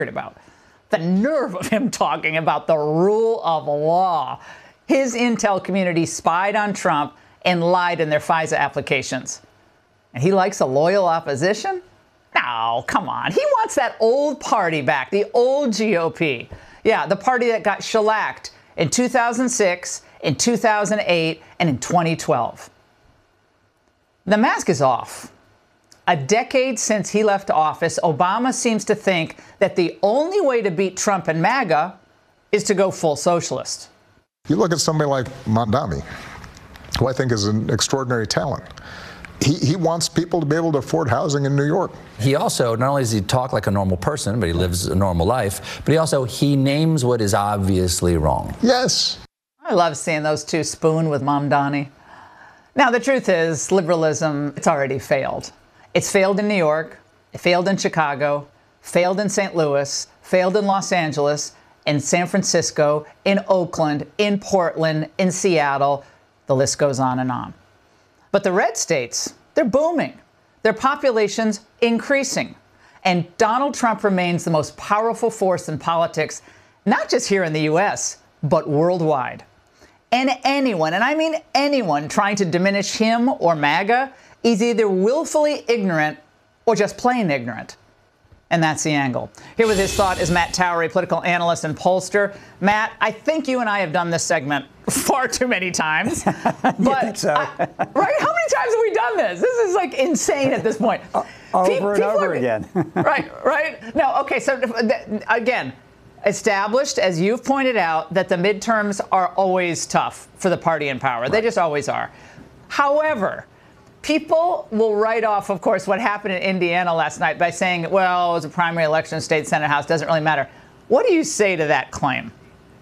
about. The nerve of him talking about the rule of law. His intel community spied on Trump and lied in their FISA applications. And he likes a loyal opposition? No, come on. He wants that old party back, the old GOP. Yeah, the party that got shellacked in 2006, in 2008, and in 2012. The mask is off. A decade since he left office, Obama seems to think that the only way to beat Trump and MAGA is to go full socialist. You look at somebody like Mamdani, who I think is an extraordinary talent. He wants people to be able to afford housing in New York. He also, not only does he talk like a normal person, but he lives a normal life, but he names what is obviously wrong. Yes. I love seeing those two spoon with Mamdani. Now, the truth is, liberalism, it's already failed. It's failed in New York, it failed in Chicago, failed in St. Louis, failed in Los Angeles, in San Francisco, in Oakland, in Portland, in Seattle. The list goes on and on. But the red states, they're booming. Their population's increasing. And Donald Trump remains the most powerful force in politics, not just here in the U.S., but worldwide. And anyone, and I mean anyone, trying to diminish him or MAGA is either willfully ignorant or just plain ignorant. And that's the angle. Here with his thought is Matt Towery, political analyst and pollster. Matt, I think you and I have done this segment far too many times. But you think so? Right? How many times have we done this? This is like insane at this point. Over and over again. Right? No, okay, so again, established, as you've pointed out, that the midterms are always tough for the party in power. Right. They just always are. However, people will write off, of course, what happened in Indiana last night by saying, well, it was a primary election, state, Senate, House, doesn't really matter. What do you say to that claim?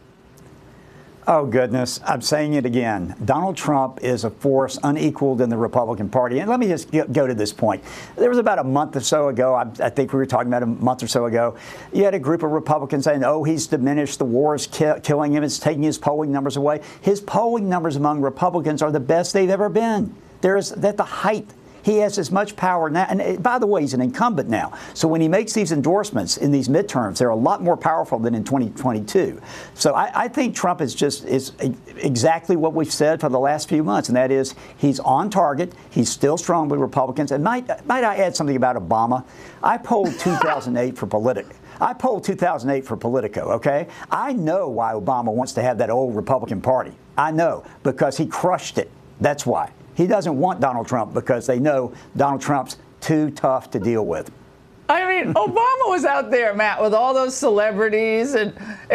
Oh, goodness. I'm saying it again. Donald Trump is a force unequaled in the Republican Party. And let me just go to this point. There was about a month or so ago, I think we were talking about a month or so ago, you had a group of Republicans saying, oh, he's diminished, the war is killing him, it's taking his polling numbers away. His polling numbers among Republicans are the best they've ever been. At the height. He has as much power now. And by the way, he's an incumbent now. So when he makes these endorsements in these midterms, they're a lot more powerful than in 2022. So I think Trump is exactly what we've said for the last few months, and that is he's on target. He's still strong with Republicans. And might I add something about Obama? I polled 2008 for Politico. I polled 2008 for Politico, okay? I know why Obama wants to have that old Republican Party. I know, because he crushed it. That's why. He doesn't want Donald Trump because they know Donald Trump's too tough to deal with. I mean, Obama was out there, Matt, with all those celebrities in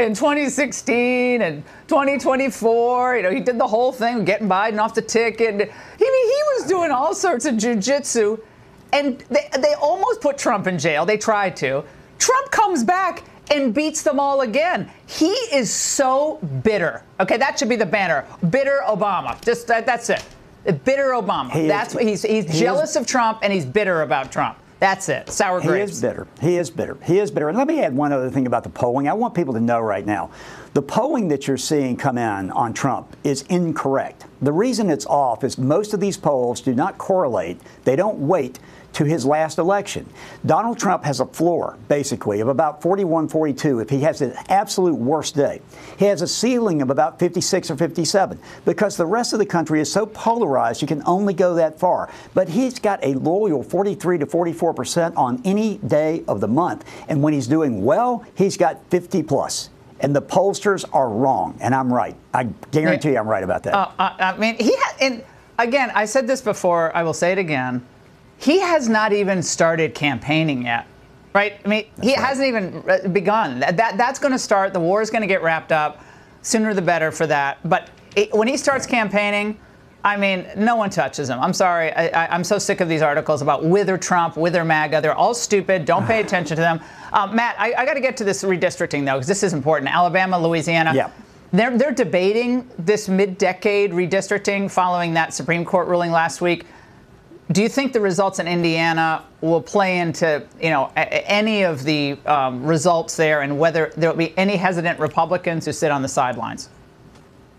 2016 and 2024. You know, he did the whole thing, getting Biden off the ticket. He was doing all sorts of jujitsu, and they almost put Trump in jail. They tried to. Trump comes back and beats them all again. He is so bitter. Okay, that should be the banner. Bitter Obama. Just that's it. Bitter Obama. He's jealous of Trump, and he's bitter about Trump. That's it. Sour grapes. He is bitter. He is bitter. He is bitter. And let me add one other thing about the polling. I want people to know right now, the polling that you're seeing come in on Trump is incorrect. The reason it's off is most of these polls do not correlate. They don't weight to his last election. Donald Trump has a floor, basically, of about 41, 42 if he has an absolute worst day. He has a ceiling of about 56 or 57 because the rest of the country is so polarized you can only go that far. But he's got a loyal 43 to 44% on any day of the month. And when he's doing well, he's got 50 plus. And the pollsters are wrong, and I'm right. I guarantee you I'm right about that. I mean, and again, I said this before, I will say it again. He has not even started campaigning yet, right? I mean, he hasn't even begun. That's going to start. The war is going to get wrapped up. Sooner the better for that. But when he starts campaigning, I mean, no one touches him. I'm sorry. I'm so sick of these articles about wither Trump, wither MAGA. They're all stupid. Don't pay attention to them. Matt, I got to get to this redistricting, though, because this is important. Alabama, Louisiana. Yeah. They're debating this mid-decade redistricting following that Supreme Court ruling last week. Do you think the results in Indiana will play into, any of the results there, and whether there will be any hesitant Republicans who sit on the sidelines?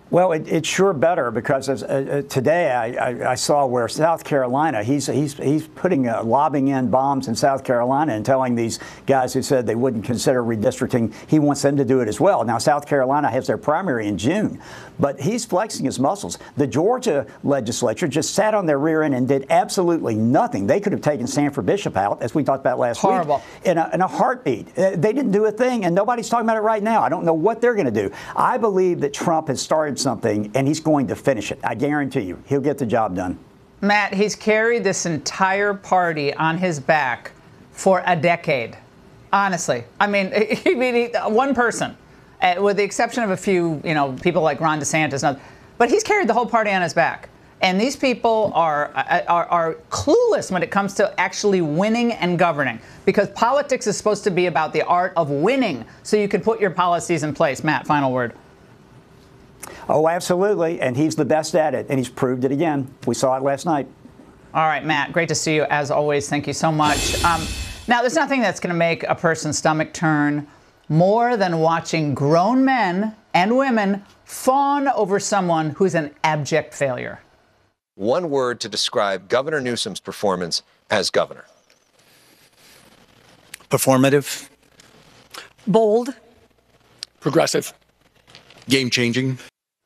Well, it's sure better because today I saw where South Carolina, he's putting lobbing in bombs in South Carolina and telling these guys who said they wouldn't consider redistricting, he wants them to do it as well. Now, South Carolina has their primary in June, but he's flexing his muscles. The Georgia legislature just sat on their rear end and did absolutely nothing. They could have taken Sanford Bishop out, as we talked about last week, in a heartbeat. They didn't do a thing, and nobody's talking about it right now. I don't know what they're going to do. I believe that Trump has started something, and he's going to finish it. I guarantee you, he'll get the job done. Matt, he's carried this entire party on his back for a decade. Honestly, I mean, one person, with the exception of a few, people like Ron DeSantis, but he's carried the whole party on his back. And these people are clueless when it comes to actually winning and governing, because politics is supposed to be about the art of winning, so you can put your policies in place. Matt, final word. Oh, absolutely. And he's the best at it. And he's proved it again. We saw it last night. All right, Matt, great to see you as always. Thank you so much. Now, there's nothing that's going to make a person's stomach turn more than watching grown men and women fawn over someone who's an abject failure. One word to describe Governor Newsom's performance as governor. Performative. Bold. Progressive. Game-changing.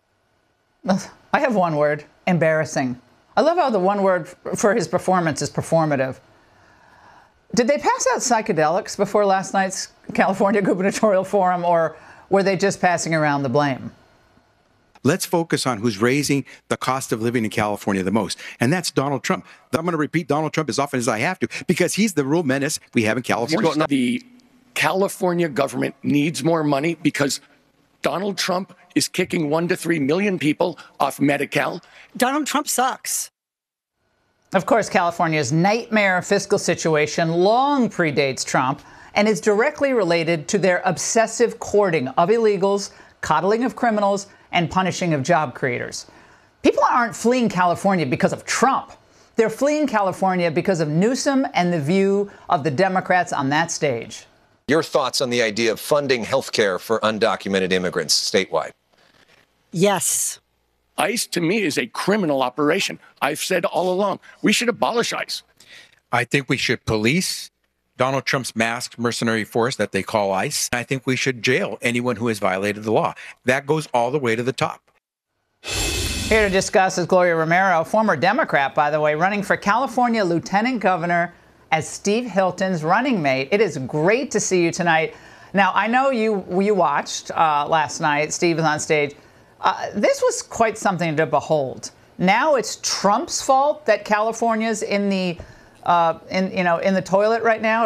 I have one word: embarrassing. I love how the one word for his performance is performative. Did they pass out psychedelics before last night's California gubernatorial forum, or were they just passing around the blame? Let's focus on who's raising the cost of living in California the most, and that's Donald Trump. I'm going to repeat Donald Trump as often as I have to, because he's the real menace we have in California. The California government needs more money because Donald Trump is kicking 1 to 3 million people off Medi-Cal. Donald Trump sucks. Of course, California's nightmare fiscal situation long predates Trump and is directly related to their obsessive courting of illegals, coddling of criminals, and punishing of job creators. People aren't fleeing California because of Trump. They're fleeing California because of Newsom and the view of the Democrats on that stage. Your thoughts on the idea of funding health care for undocumented immigrants statewide? Yes. ICE, to me, is a criminal operation. I've said all along, we should abolish ICE. I think we should police Donald Trump's masked mercenary force that they call ICE. I think we should jail anyone who has violated the law. That goes all the way to the top. Here to discuss is Gloria Romero, former Democrat, by the way, running for California Lieutenant Governor as Steve Hilton's running mate. It is great to see you tonight. Now, I know you watched last night. Steve was on stage. This was quite something to behold. Now it's Trump's fault that California's in the toilet right now.